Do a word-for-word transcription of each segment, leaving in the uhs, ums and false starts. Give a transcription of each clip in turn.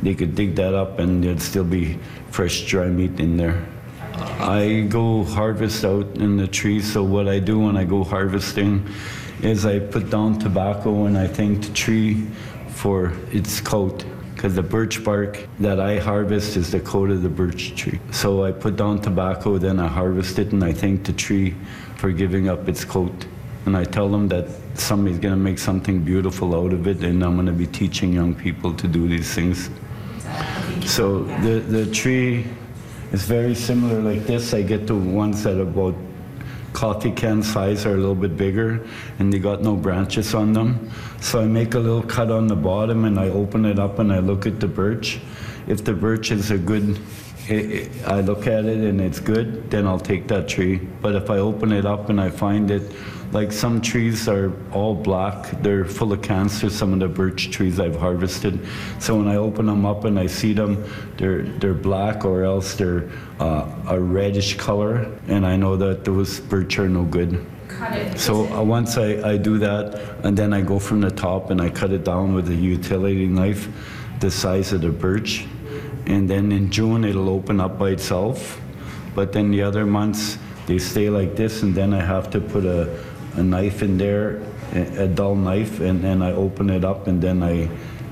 they could dig that up and there'd still be fresh dry meat in there. I go harvest out in the trees, so what I do when I go harvesting is I put down tobacco and I thank the tree for its coat, because the birch bark that I harvest is the coat of the birch tree. So I put down tobacco, then I harvest it, and I thank the tree for giving up its coat. And I tell them that somebody's going to make something beautiful out of it, and I'm going to be teaching young people to do these things. So the, the tree is very similar like this. I get the ones that are about coffee can size are a little bit bigger, and they got no branches on them. So I make a little cut on the bottom and I open it up and I look at the birch. If the birch is a good, I look at it and it's good, then I'll take that tree. But if I open it up and I find it, like some trees are all black, they're full of cancer, some of the birch trees I've harvested. So when I open them up and I see them, they're, they're black or else they're uh, a reddish color, and I know that those birch are no good. Cut it. So uh, once I, I do that, and then I go from the top and I cut it down with a utility knife, the size of the birch. And then in June it'll open up by itself. But then the other months they stay like this, and then I have to put a, a knife in there, a, a dull knife, and then I open it up and then I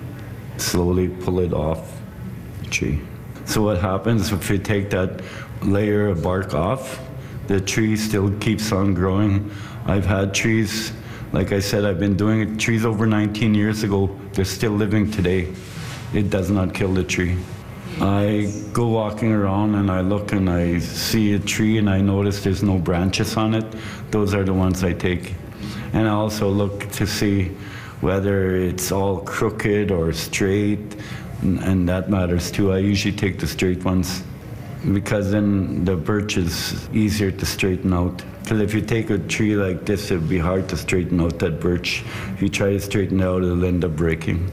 slowly pull it off the tree. So what happens if you take that layer of bark off, the tree still keeps on growing. I've had trees, like I said, I've been doing it, trees over nineteen years ago, they're still living today. It does not kill the tree. I go walking around and I look and I see a tree and I notice there's no branches on it. Those are the ones I take. And I also look to see whether it's all crooked or straight, and, and that matters too. I usually take the straight ones, because then the birch is easier to straighten out. Because if you take a tree like this, it would be hard to straighten out that birch. If you try to straighten it out, it'll end up breaking.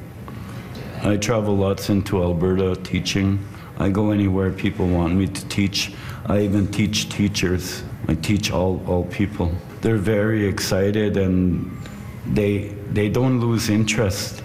I travel lots into Alberta teaching. I go anywhere people want me to teach. I even teach teachers. I teach all, all people. They're very excited and they, they don't lose interest.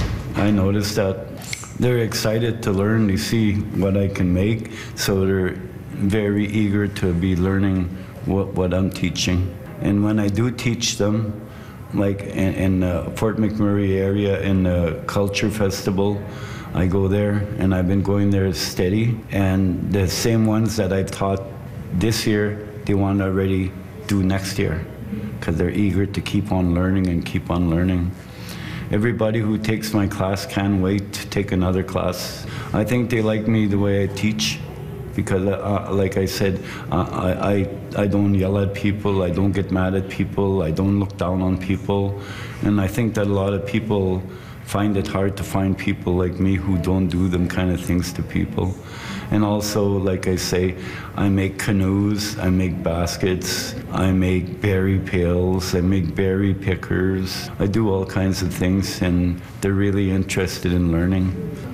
I noticed that. They're excited to learn. They see what I can make, so they're very eager to be learning what, what I'm teaching. And when I do teach them, like in, in the Fort McMurray area in the Culture Festival, I go there, and I've been going there steady. And the same ones that I've taught this year, they want to already do next year, because they're eager to keep on learning and keep on learning. Everybody who takes my class can't wait to take another class. I think they like me the way I teach, because uh, like I said, uh, I, I, I don't yell at people, I don't get mad at people, I don't look down on people. And I think that a lot of people find it hard to find people like me who don't do them kind of things to people. And also, like I say, I make canoes, I make baskets, I make berry pails, I make berry pickers. I do all kinds of things, and they're really interested in learning.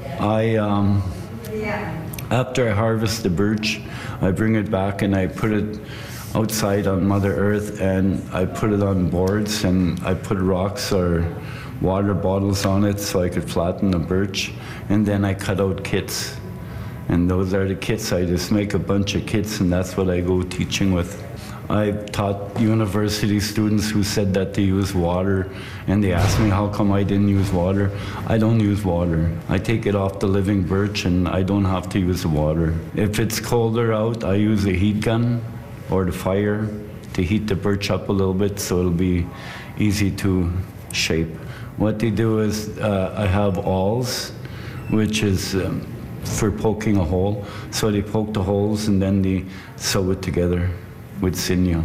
I, um, after I harvest the birch, I bring it back and I put it outside on Mother Earth, and I put it on boards, and I put rocks or water bottles on it so I could flatten the birch, and then I cut out kits. And those are the kits. I just make a bunch of kits, and that's what I go teaching with. I've taught university students who said that they use water, and they asked me how come I didn't use water. I don't use water. I take it off the living birch, and I don't have to use the water. If it's colder out, I use a heat gun or the fire to heat the birch up a little bit so it'll be easy to shape. What they do is uh, I have awls, which is um, for poking a hole. So they poke the holes and then they sew it together with sinew.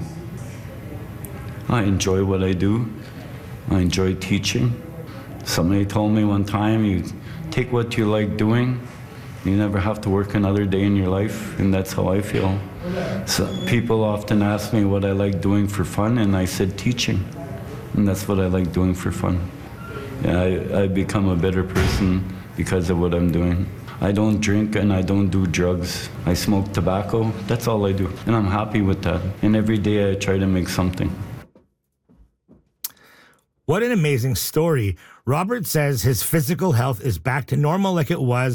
I enjoy what I do. I enjoy teaching. Somebody told me one time, you take what you like doing, you never have to work another day in your life, and that's how I feel. So people often ask me what I like doing for fun, and I said teaching, and that's what I like doing for fun. Yeah, I, I've become a better person because of what I'm doing. I don't drink and I don't do drugs. I smoke tobacco, that's all I do. And I'm happy with that. And every day I try to make something. What an amazing story. Robert says his physical health is back to normal like it was